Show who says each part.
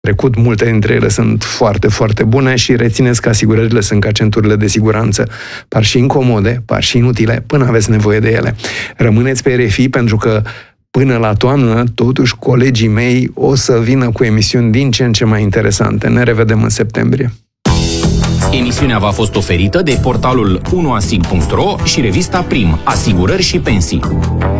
Speaker 1: trecut, multe dintre ele sunt foarte, foarte bune și rețineți că asigurările sunt ca centurile de siguranță. Par și incomode, par și inutile, până aveți nevoie de ele. Rămâneți pe RFI pentru că până la toamnă, totuși, colegii mei o să vină cu emisiuni din ce în ce mai interesante. Ne revedem în septembrie.
Speaker 2: Emisiunea v-a fost oferită de portalul 1asig.ro și revista Prim, Asigurări și Pensii.